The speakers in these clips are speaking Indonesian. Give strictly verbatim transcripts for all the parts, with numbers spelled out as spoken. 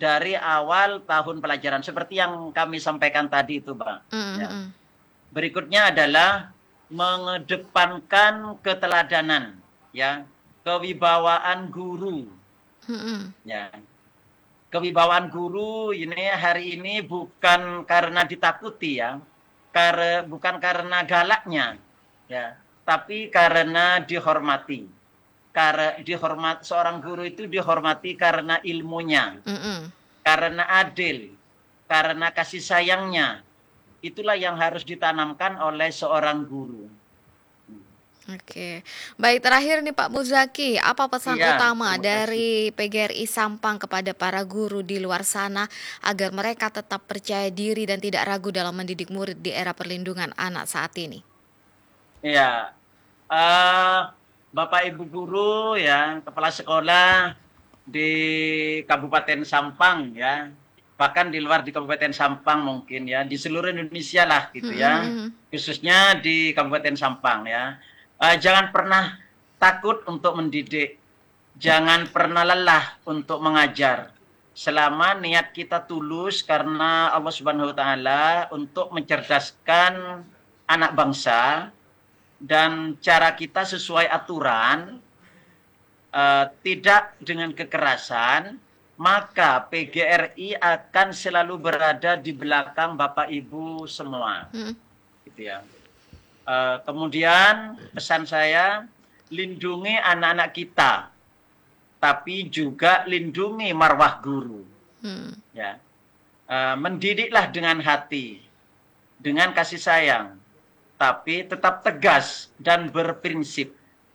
dari awal tahun pelajaran seperti yang kami sampaikan tadi itu, Bang. Mm, Ya. mm, Berikutnya adalah mengedepankan keteladanan, ya, kewibawaan guru, mm, mm. ya. Kewibawaan guru ini hari ini bukan karena ditakuti ya, karena bukan karena galaknya, ya, tapi karena dihormati. Karena dihormat seorang guru itu dihormati karena ilmunya, Mm-mm. karena adil, karena kasih sayangnya. Itulah yang harus ditanamkan oleh seorang guru. Oke, baik terakhir nih Pak Muzaki, apa pesan Iya, utama terima kasih. dari P G R I Sampang kepada para guru di luar sana agar mereka tetap percaya diri dan tidak ragu dalam mendidik murid di era perlindungan anak saat ini? Iya, eh, Bapak Ibu guru ya, kepala sekolah di Kabupaten Sampang ya, bahkan di luar di Kabupaten Sampang mungkin ya, di seluruh Indonesia lah gitu ya, Mm-mm. khususnya di Kabupaten Sampang ya. Eh, jangan pernah takut untuk mendidik, jangan pernah lelah untuk mengajar. Selama niat kita tulus karena Allah Subhanahu wa taala untuk mencerdaskan anak bangsa dan cara kita sesuai aturan, eh, tidak dengan kekerasan, maka P G R I akan selalu berada di belakang Bapak Ibu semua, Mm-mm. gitu ya. Eh, kemudian pesan saya, lindungi anak-anak kita, tapi juga lindungi marwah guru. Mm. Ya, Eh, mendidiklah dengan hati, dengan kasih sayang, tapi tetap tegas dan berprinsip.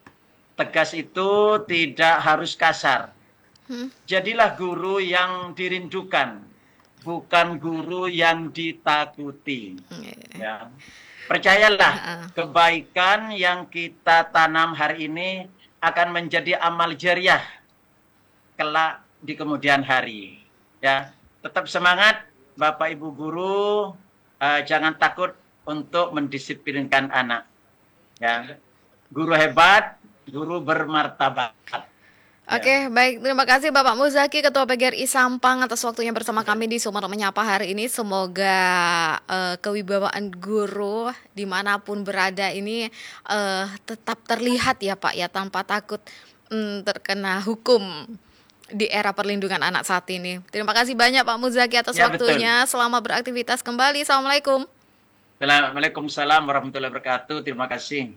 Tegas itu tidak harus kasar. Mm. Jadilah guru yang dirindukan, bukan guru yang ditakuti. Ya. Percayalah, Ah, kebaikan yang kita tanam hari ini akan menjadi amal jariah kelak di kemudian hari. Ya, tetap semangat, Bapak Ibu guru, eh, jangan takut untuk mendisiplinkan anak. Ya, guru hebat, guru bermartabat. Ya. Oke, baik. Terima kasih Bapak Muzaki, Ketua P G R I Sampang atas waktunya bersama kami di Sumer Menyapa hari ini. Semoga eh, kewibawaan guru dimanapun berada ini eh, tetap terlihat ya Pak ya, tanpa takut mm, terkena hukum di era perlindungan anak saat ini. Terima kasih banyak Pak Muzaki atas Ya, betul. waktunya. Selamat beraktivitas kembali. Assalamualaikum. Waalaikumsalam warahmatullahi wabarakatuh. Terima kasih.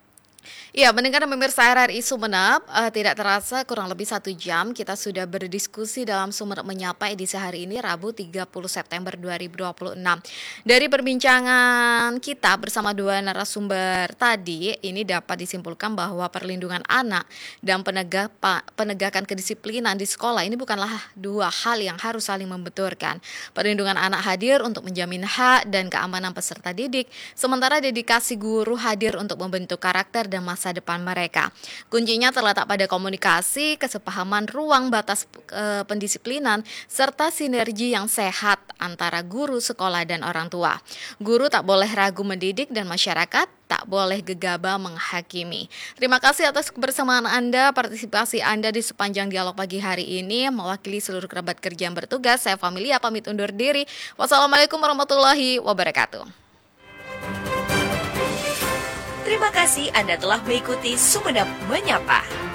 Ya, mendengar pemirsa R R I Sumeneb, eh, tidak terasa kurang lebih satu jam kita sudah berdiskusi dalam Sumeneb Menyapa edisi hari ini Rabu tiga puluh September dua ribu dua puluh enam. Dari perbincangan kita bersama dua narasumber tadi, ini dapat disimpulkan bahwa perlindungan anak dan penegak, penegakan kedisiplinan di sekolah ini bukanlah dua hal yang harus saling membenturkan. Perlindungan anak hadir untuk menjamin hak dan keamanan peserta didik, sementara dedikasi guru hadir untuk membentuk karakter dan masa depan mereka. Kuncinya terletak pada komunikasi, kesepahaman ruang batas e, pendisiplinan, serta sinergi yang sehat antara guru, sekolah, dan orang tua. Guru tak boleh ragu mendidik dan masyarakat tak boleh gegabah menghakimi. Terima kasih atas kebersamaan Anda, partisipasi Anda di sepanjang dialog pagi hari ini. Mewakili seluruh kerabat kerja yang bertugas, saya Familia pamit undur diri. Wassalamualaikum warahmatullahi wabarakatuh. Terima kasih Anda telah mengikuti Sumeneb Menyapa.